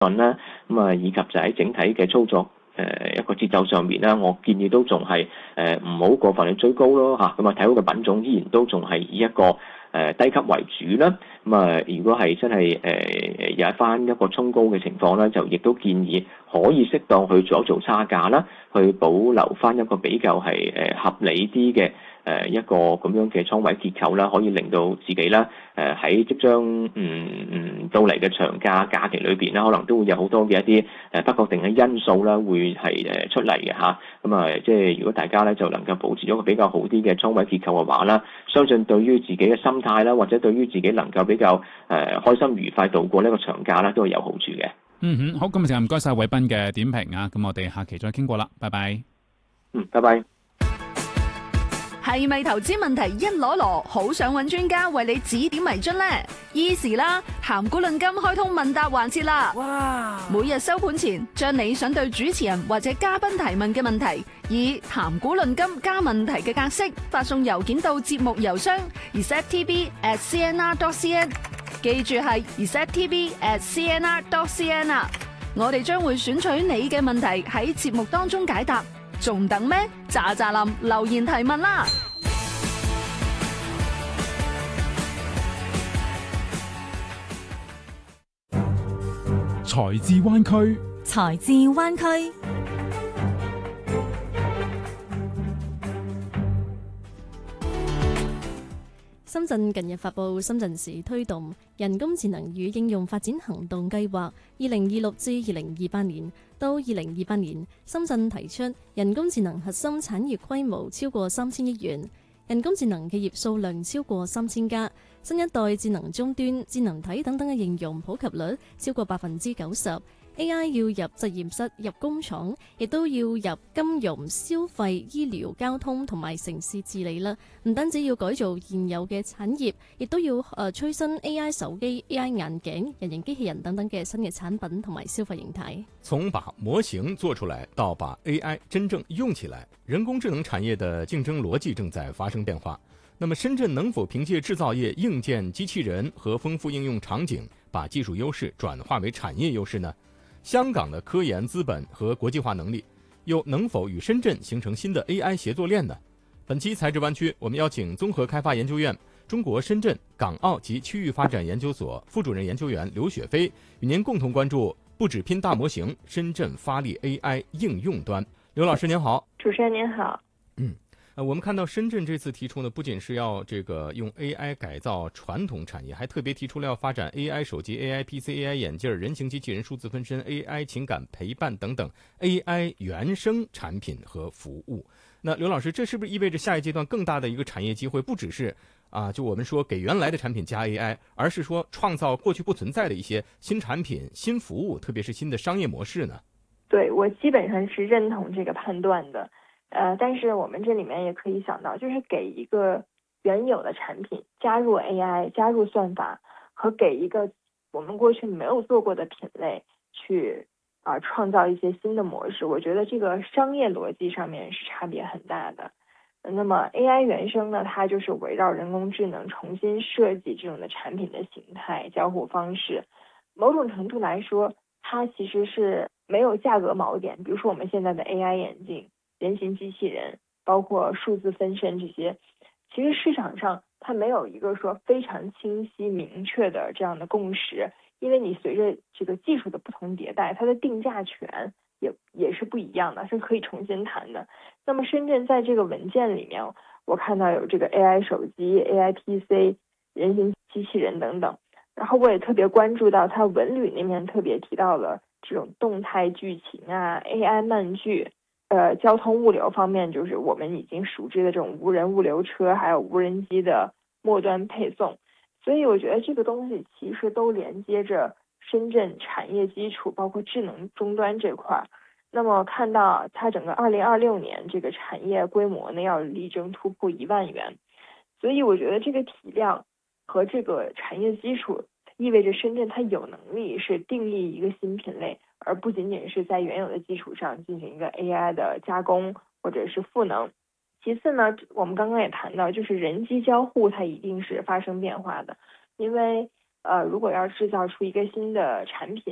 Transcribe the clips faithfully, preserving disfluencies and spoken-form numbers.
啦，咁啊以及就喺整體嘅操作誒一個節奏上面啦，我建議都仲係誒唔好過分去追高咯嚇，咁啊睇好嘅品種依然都仲係以一個誒低級為主啦。咁啊如果係真係誒有一翻一個衝高嘅情況咧，就亦都建議可以適當去做一做差價啦，去保留翻一個比較係誒合理啲嘅誒一個咁樣嘅倉位結構啦，可以令到自己啦誒喺即將嗯嗯到嚟嘅長假假期裏邊啦，可能都會有好多嘅一啲誒不確定嘅因素啦，會係誒出嚟嘅嚇。咁啊，即係如果大家咧就能夠保持咗個比較好啲嘅倉位結構嘅話啦，相信對於自己嘅心態啦，或者對於自己能夠比較誒開心愉快度過呢個長假啦，都係有好處嘅。 嗯哼，好，今日就唔該晒偉斌嘅點評啊，咁我哋下期再傾過啦，拜拜。 嗯，拜拜。 係咪投資問題一籮籮，好想揾專家為你指點迷津呢？Easy 啦，談股論金開通問答環節啦！哇！每日收盤前，將你想對主持人或者嘉賓提問嘅問題，以談股論金加問題嘅格式發送郵件到節目郵箱 r c e p t v at c n r dot c n， 記住係 r c e p t v at c n r dot c n 啊！我哋將會選取你嘅問題喺節目當中解答。仲等咩？喳喳林留言提問啦！ 財智灣區， 財智灣區。深圳近日發布深圳市推動人工智能與應用發展行動計劃，二零二六至二零二八年到二零二八年，深圳提出人工智能核心產業規模超過三千億元，人工智能企業數量超過三千家，新一代智能終端、智能體等等嘅應用普及率超過百分之九十。A I 要入實驗室、入工廠，亦都要入金融、消費、醫療、交通同埋城市治理啦。唔單止要改造現有嘅產業，亦都要誒催生 A I 手機、A I 眼鏡、人形機器人等等嘅新嘅產品同埋消費形態。 從把模型做出來到把 A I 真正用起來，人工智能產業的競爭邏輯正在發生變化。那麼深圳能否憑借製造業硬件機器人和豐富應用場景，把技術優勢轉化為產業優勢呢？香港的科研資本和國際化能力，又能否與深圳形成新的 A I 協作鏈呢？本期財智灣區，我們邀請綜合開發研究院中國深圳、港澳及區域發展研究所副主任研究員劉雪飛，與您共同關注不只拼大模型，深圳發力 A I 應用端。劉老師您好。 主持人您好。 嗯。呃，我們看到深圳這次提出呢，不僅是要這個用 A I 改造傳統產業，還特別提出了要發展 A I 手機、A I P C、A I 眼鏡、人形機器人、數字分身、A I 情感陪伴等等 A I 原生產品和服務。那劉老師，這是不是意味着下一階段更大的一個產業機會，不只是啊，就我們說給原來的產品加 A I， 而是說創造過去不存在的一些新產品、新服務，特別是新的商業模式呢？ 對，我基本上是認同這個判斷的。呃，但是我們這裡面也可以想到，就是給一個原有的產品加入 A I、加入算法，和給一個我們過去沒有做過的品類去啊、呃、創造一些新的模式，我覺得這個商業邏輯上面是差別很大的。那麼 A I 原生呢，它就是圍繞人工智能重新設計這種的產品的形態、交互方式。某種程度來說，它其實是沒有價格錨點。比如說我們現在的 A I 眼鏡、人形機器人，包括數字分身這些，其實市場上它沒有一個說非常清晰明確的這樣的共識，因為你隨着這個技術的不同迭代，它的定價權也也是不一樣的，是可以重新談的。那麼深圳在這個文件裡面，我看到有這個 A I 手機、A I P C、人形機器人等等，然後我也特別關注到它文旅那邊特別提到了這種動態劇情啊、A I 漫劇。呃，交通物流方面，就是我們已經熟知的這種無人物流車，還有無人機的末端配送。所以我覺得這個東西其實都連接着深圳產業基礎，包括智能終端這塊。那麼看到它整個二零二六年這個產業規模呢，要力爭突破一萬元。所以我覺得這個體量和這個產業基礎，意味着深圳它有能力是定義一個新品類，而不僅僅是在原有的基礎上進行一個 A I 的加工或者是賦能。其次呢，我們剛剛也談到，就是人機交互它一定是發生變化的，因為呃，如果要製造出一個新的產品，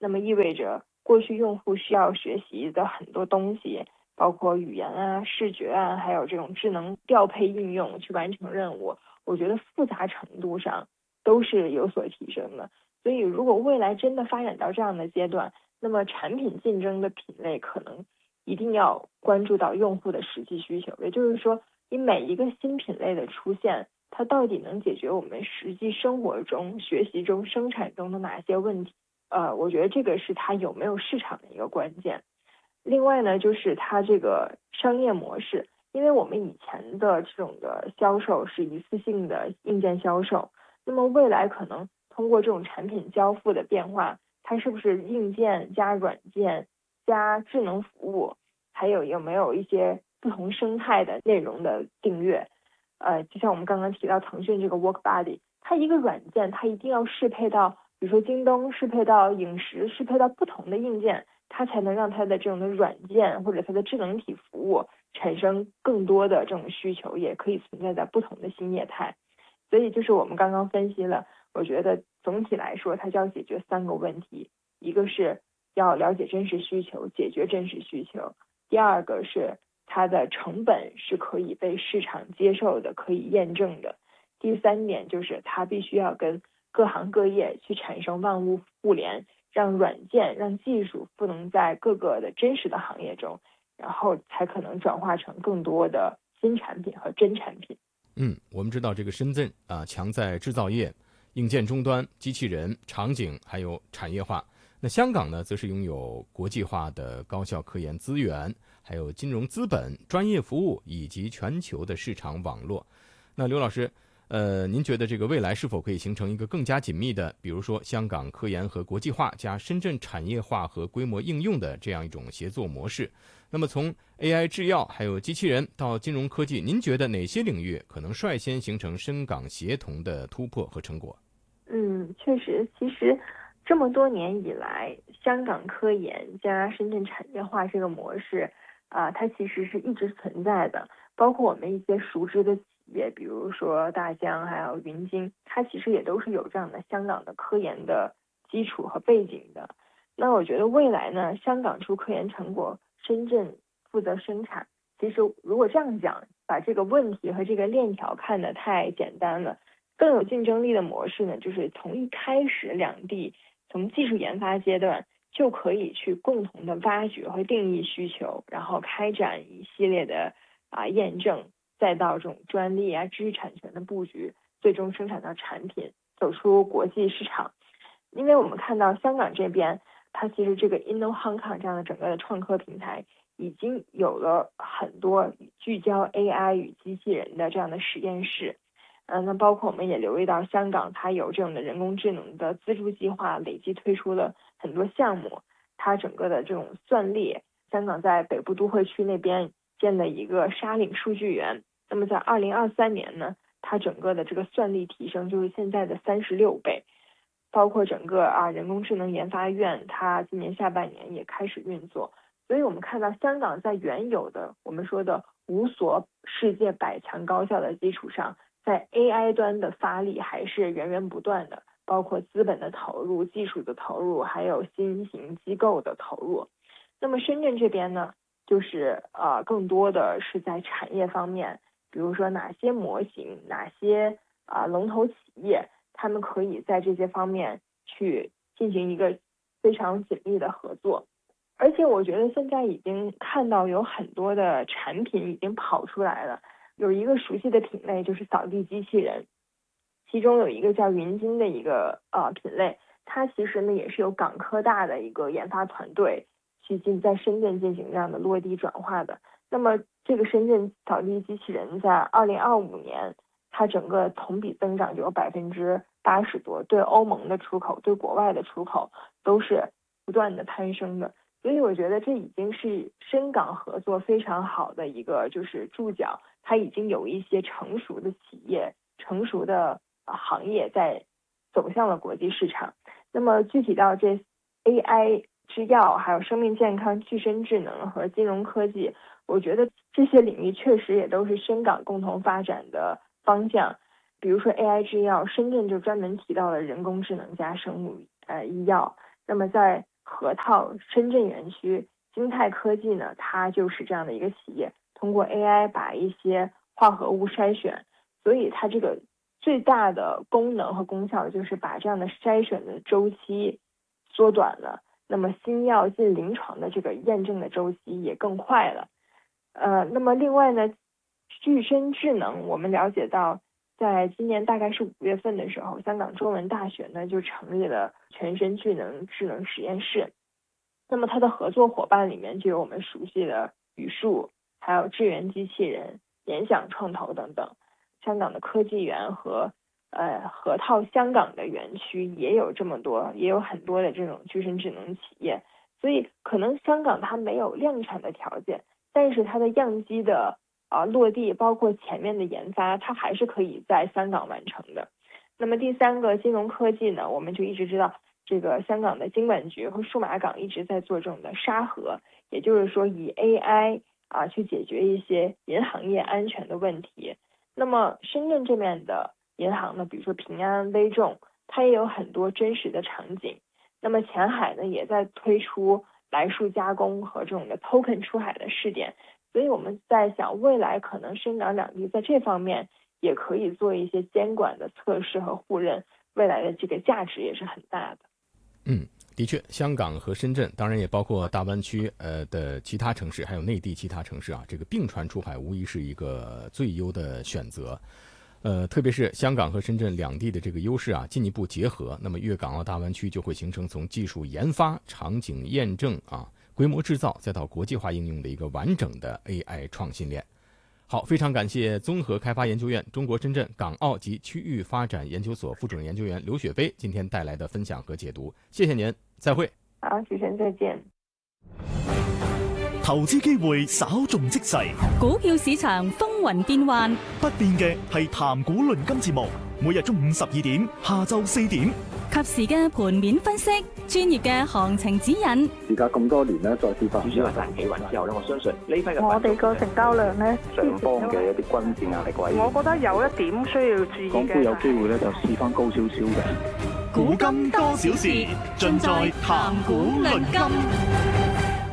那么意味着过去用户需要学习的很多东西，包括语言啊、视觉啊，还有这种智能调配应用去完成任务，我觉得复杂程度上都是有所提升的。所以如果未来真的发展到这样的阶段，那么产品竞争的品类可能一定要关注到用户的实际需求，也就是说你每一个新品类的出现，它到底能解决我们实际生活中、学习中、生产中的哪些问题？呃，我觉得这个是它有没有市场的一个关键。另外呢，就是它这个商业模式，因为我们以前的这种的销售是一次性的硬件销售，那么未来可能通过这种产品交付的变化，它是不是硬件加软件加智能服务，还有有没有一些不同生态的内容的订阅？呃，就像我们刚刚提到腾讯这个 WorkBuddy， 它一个软件它一定要适配到，比如说京东适配到影视，适配到不同的硬件，它才能让它的这种的软件或者它的智能体服务产生更多的这种需求，也可以存在在不同的新业态。所以就是我们刚刚分析了，我觉得总体来说它就要解决三个问题，一个是要了解真实需求，解决真实需求；第二个是它的成本是可以被市场接受的，可以验证的；第三点就是它必须要跟各行各业去产生万物互联，让软件、让技术赋能在各个的真实的行业中，然后才可能转化成更多的新产品和真产品。 嗯，我们知道这个深圳啊，强在制造业、硬件终端、机器人、场景，还有产业化。那香港呢，则是拥有国际化的高校科研资源，还有金融资本、专业服务以及全球的市场网络。那刘老师，呃，您觉得这个未来是否可以形成一个更加紧密的，比如说香港科研和国际化加深圳产业化和规模应用的这样一种协作模式？那么从 A I 制药还有机器人到金融科技，您觉得哪些领域可能率先形成深港协同的突破和成果？ 嗯，确实，其实这么多年以来，香港科研加深圳产业化这个模式啊、呃，它其实是一直存在的。包括我们一些熟知的企业，比如说大疆还有云鲸，它其实也都是有这样的香港的科研的基础和背景的。那我觉得未来呢，香港出科研成果，深圳负责生产。其实如果这样讲，把这个问题和这个链条看得太简单了。更有竞争力的模式呢，就是从一开始两地从技术研发阶段就可以去共同的挖掘和定义需求，然后开展一系列的啊验证，再到这种专利啊、知识产权的布局，最终生产到产品，走出国际市场。因为我们看到香港这边，它其实这个 Inno Hong Kong 这样的整个的创科平台已经有了很多聚焦 A I 与机器人的这样的实验室。嗯，那包括我们也留意到香港它有这种的人工智能的资助计划，累计推出了很多项目。它整个的这种算力，香港在北部都会区那边建了一个沙岭数据园，那么在二零二三年呢，它整个的这个算力提升就是现在的三十六倍。包括整个啊人工智能研发院，它今年下半年也开始运作。所以我们看到香港在原有的我们说的五所世界百强高校的基础上，在 A I 端的发力还是源源不断的，包括资本的投入、技术的投入，还有新型机构的投入。那么深圳这边呢，就是呃更多的是在产业方面，比如说哪些模型、哪些啊、呃、龙头企业，他们可以在这些方面去进行一个非常紧密的合作。而且我觉得现在已经看到有很多的产品已经跑出来了。有一个熟悉的品类就是扫地机器人，其中有一个叫云鲸的一个呃品类，它其实呢也是由港科大的一个研发团队去进在深圳进行这样的落地转化的。那么这个深圳扫地机器人在二零二五年，它整个同比增长就有百分之八十多，对欧盟的出口、对国外的出口都是不断的攀升的。所以我觉得这已经是深港合作非常好的一个就是注脚，它已经有一些成熟的企业、成熟的行业在走向了国际市场。那么具体到这 A I 制药、还有生命健康、具身智能和金融科技，我觉得这些领域确实也都是深港共同发展的方向。比如说 A I 制药，深圳就专门提到了人工智能加生物呃医药。那么在河套深圳园区，金泰科技呢，它就是这样的一个企业，通过 A I 把一些化合物筛选，所以它这个最大的功能和功效就是把这样的筛选的周期缩短了，那么新药进临床的这个验证的周期也更快了。呃，那么另外呢，具身智能，我们了解到，在今年大概是五月份的时候，香港中文大学呢就成立了全身智能智能实验室。那么它的合作伙伴里面就有我们熟悉的语数，还有智源机器人、联想创投等等。香港的科技园和呃河套香港的园区也有这么多，也有很多的这种具身智能企业。所以可能香港它没有量产的条件，但是它的样机的啊、呃、落地，包括前面的研发，它还是可以在香港完成的。那么第三个金融科技呢，我们就一直知道，这个香港的金管局和数码港一直在做这种的沙盒，也就是说以 A I 啊去解决一些银行业安全的问题。那么深圳这边的银行呢，比如说平安、微众，它也有很多真实的场景。那么前海呢，也在推出来数加工和这种的 token 出海的试点。所以我们在想，未来可能深港两地在这方面也可以做一些监管的测试和互认，未来的这个价值也是很大的。 嗯，的确，香港和深圳，当然也包括大湾区呃的其他城市，还有内地其他城市啊，这个并船出海无疑是一个最优的选择。呃，特别是香港和深圳两地的这个优势啊，进一步结合，那么粤港澳大湾区就会形成从技术研发、场景验证啊、规模制造，再到国际化应用的一个完整的 A I 创新链。好，非常感谢综合开发研究院中国深圳港澳及区域发展研究所副主任研究员刘雪飞今天带来的分享和解读，谢谢您，再会。 好，主持人再见。 投資機會稍縱即逝， 股票市場風雲變幻， 不變嘅係談股論金節目，每日中午十二點、下晝四點， 及時嘅盤面分析，專業嘅行情指引。 時隔咁多年咧，再次發主要係大企穩之後咧，我相信呢批嘅我哋個成交量咧， 上方嘅一啲均線壓力位， 我覺得有一點需要注意嘅。 港股有機會咧就試翻高少少嘅。 古今多少事，盡在談股論金。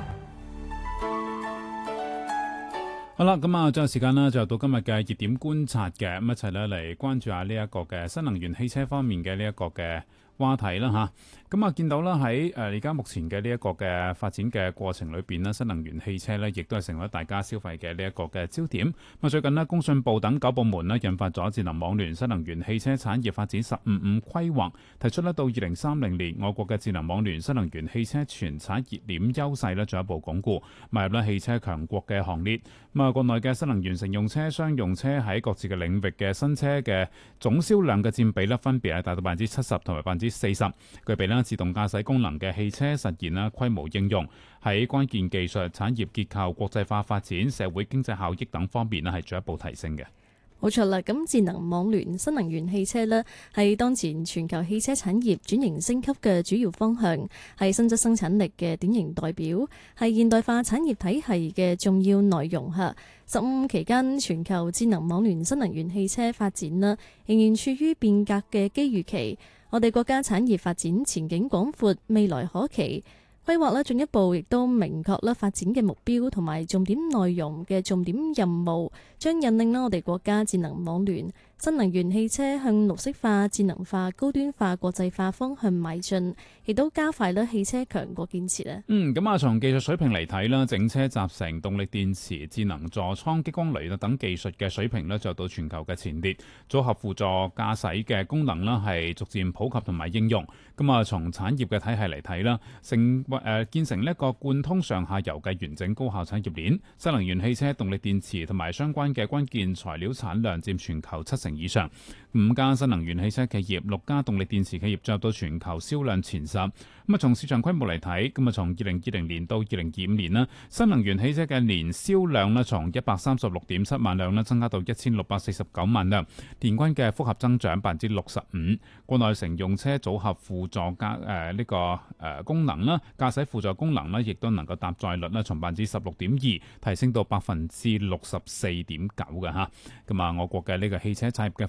好啦，咁啊，最後時間呢，就到今日嘅熱點觀察嘅，咁一齊咧嚟關注下呢一個嘅新能源汽車方面嘅呢一個嘅話題啦吓。咁啊，見到啦喺誒而家目前嘅呢一個嘅發展嘅過程裏邊呢，新能源汽車呢亦都係成為大家消費嘅呢一個嘅焦點。咁啊，最近呢，工信部等九部門呢印發咗智能網聯新能源汽車產業發展十五五規劃，提出呢到二零三零年，我國嘅智能網聯新能源汽車全產熱點優勢呢進一步鞏固，邁入呢汽車強國嘅行列。咁啊，國內嘅新能源乘用車、商用車喺各自嘅領域嘅新車嘅總銷量嘅佔比呢，分別係達到百分之七十同埋百分之四十，具備呢自動駕駛功能嘅汽車實現啦規模應用，喺關鍵技術、產業結構、國際化發展、社會經濟效益等方面呢係進一步提升嘅。 冇錯啦，咁智能網聯新能源汽車呢，係當前全球汽車產業轉型升級嘅主要方向，係新質生產力嘅典型代表，係現代化產業體系嘅重要內容嚇。十五期間，全球智能網聯新能源汽車發展啦，仍然處於變革嘅機遇期。我哋國家產業發展前景廣闊，未來可期。規劃咧進一步亦都明確啦發展嘅目標同埋重點內容嘅重點任務，將引領啦我哋國家智能網聯新能源汽車向綠色化、智能化、高端化、國際化方向邁進，亦都加快啦汽車強國建設啊。 嗯，咁啊，從技術水平嚟睇啦，整車集成、動力電池、智能座艙、激光雷等技術嘅水平呢，就到全球嘅前列。組合輔助駕駛嘅功能呢，係逐漸普及同埋應用。咁啊，從產業嘅體系嚟睇啦，成誒、呃、建成呢一個貫通上下游嘅完整高效產業鏈。新能源汽車、動力電池同埋相關嘅關鍵材料產量佔全球七成以上，五家新能源汽車企業、六家動力電池企業進入到全球銷量前十。咁啊，從市場規模嚟睇，咁啊，從二零二零年到二零二五年啦，新能源汽車嘅年銷量呢，從一百三十六點七萬輛呢，增加到一千六百四十九萬輛，年均嘅複合增長百分之六十五。國內乘用車組合輔助駕誒呢個誒、呃、功能啦，駕駛輔助功能呢，亦都能夠搭載率呢，從百分之十六點二提升到百分之六十四點九嘅嚇。咁啊，我國嘅呢個汽車產業嘅發展啦，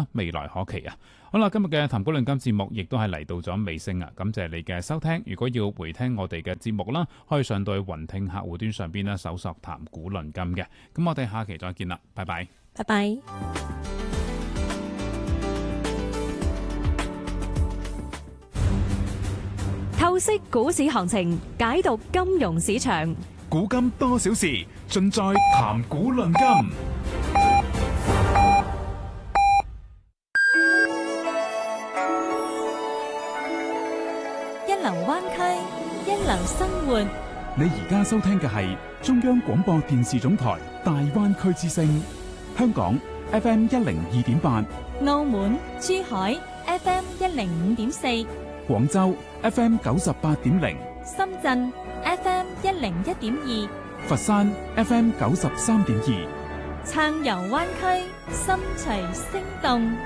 啦，未來可期啊！好啦，今日嘅談古論今節目亦都係嚟到咗尾聲啊！感謝你嘅收聽。如果要回聽我哋嘅節目啦，可以上到去雲聽客戶端上邊啦，搜索談古論今嘅。咁我哋下期再見啦，拜拜， 拜拜。 透析股市行情，解讀金融市場， 古今多少事，盡在談古論今。 一流灣區，一流生活。 你而家收聽嘅係中央廣播電視總台大灣區之聲，香港 F M 一零二點八， 澳門、珠海 F M 一零五點四， 廣州 F M 九十八點零， 深圳 F M 一零一點二， 佛山 F M 九十三點二， 暢遊灣區，心隨聲動。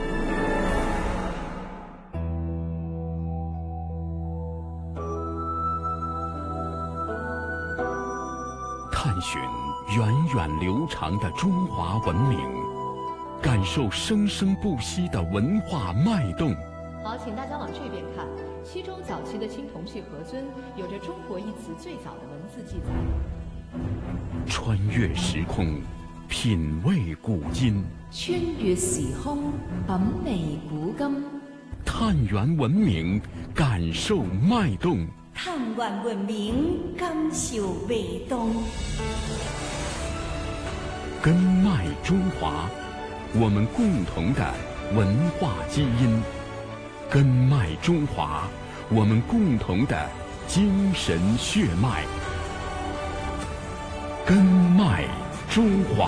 探尋源遠流長的中華文明，感受生生不息的文化脈動。 好，請大家往這邊看，西周早期的青銅器盒尊有着中國一詞最早的文字記載。 穿越時空，品味古今。 穿越時空，品味古今。 探源文明，感受脈動。 探源文明，感受脈動。 根脈中華，我們共同的文化基因。根脈中華，我們共同的精神血脈。根脈中華。